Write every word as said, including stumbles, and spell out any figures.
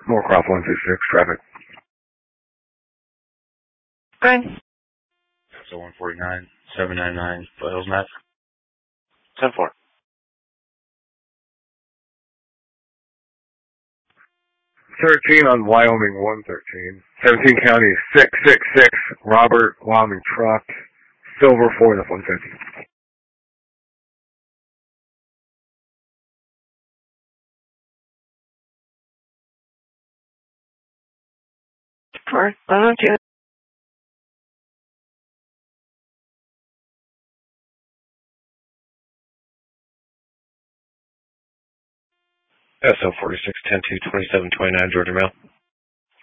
Norcross one two six, traffic. Brian? So one forty-nine, seven ninety-nine, Foothills, Mass. ten four. thirteen on Wyoming one thirteen. seventeen County six six six, Robert, Wyoming truck, silver for the one fifty. Four. one oh two. S O forty-six, ten two, twenty-seven twenty-nine, Georgia Mail.